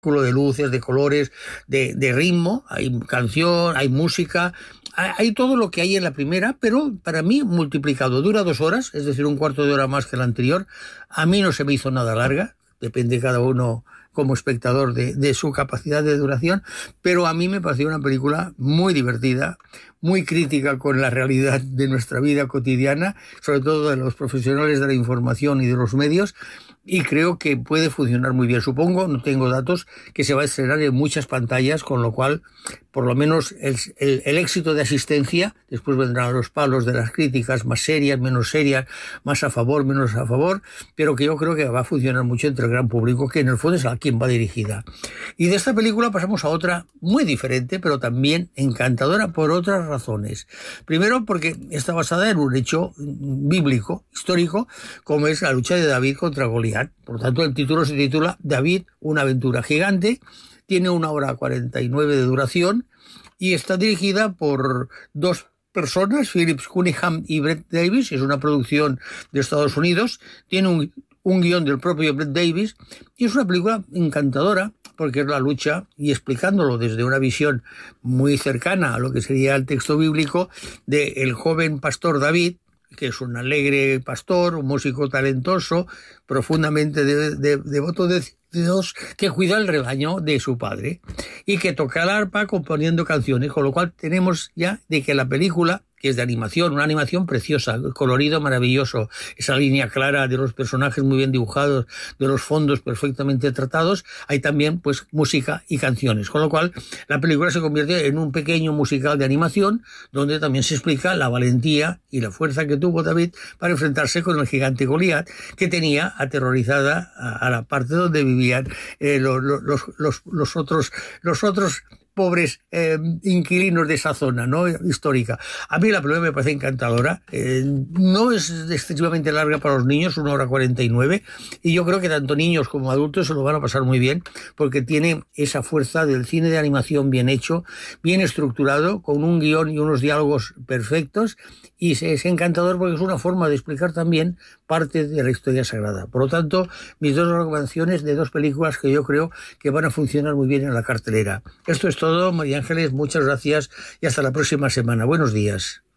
de luces, de colores, de ritmo, hay canción, hay música, hay todo lo que hay en la primera, pero para mí multiplicado. Dura 2 horas, es decir, un cuarto de hora más que la anterior. A mí no se me hizo nada larga, depende cada uno como espectador de su capacidad de duración, pero a mí me pareció una película muy divertida, muy crítica con la realidad de nuestra vida cotidiana, sobre todo de los profesionales de la información y de los medios, y creo que puede funcionar muy bien. Supongo, no tengo datos, que se va a estrenar en muchas pantallas, con lo cual, por lo menos, el éxito de asistencia, después vendrán los palos de las críticas más serias, menos serias, más a favor, menos a favor, pero que yo creo que va a funcionar mucho entre el gran público, que en el fondo es a quien va dirigida. Y de esta película pasamos a otra muy diferente, pero también encantadora por otras razones. Primero, porque está basada en un hecho bíblico, histórico, como es la lucha de David contra Goliat. Por tanto, el título se titula David, una aventura gigante. Tiene 1 hora 49 de duración y está dirigida por dos personas, Philip Cunningham y Brett Davis. Es una producción de Estados Unidos. Tiene un guión del propio Brett Davis y es una película encantadora porque es la lucha, y explicándolo desde una visión muy cercana a lo que sería el texto bíblico, del joven pastor David, que es un alegre pastor, un músico talentoso, profundamente devoto de Dios, que cuida el rebaño de su padre y que toca el arpa componiendo canciones, con lo cual tenemos ya de que la película, que es de animación, una animación preciosa, colorido maravilloso, esa línea clara de los personajes muy bien dibujados, de los fondos perfectamente tratados, hay también pues música y canciones, con lo cual la película se convierte en un pequeño musical de animación donde también se explica la valentía y la fuerza que tuvo David para enfrentarse con el gigante Goliat, que tenía aterrorizada a la parte donde vivían los otros pobres inquilinos de esa zona, ¿no?, histórica. A mí la película me parece encantadora. No es excesivamente larga para los niños, 1 hora 49, y yo creo que tanto niños como adultos se lo van a pasar muy bien, porque tiene esa fuerza del cine de animación bien hecho, bien estructurado, con un guión y unos diálogos perfectos, y es encantador porque es una forma de explicar también parte de la historia sagrada. Por lo tanto, mis dos recomendaciones de dos películas que yo creo que van a funcionar muy bien en la cartelera. Esto es todo, María Ángeles, muchas gracias y hasta la próxima semana. Buenos días.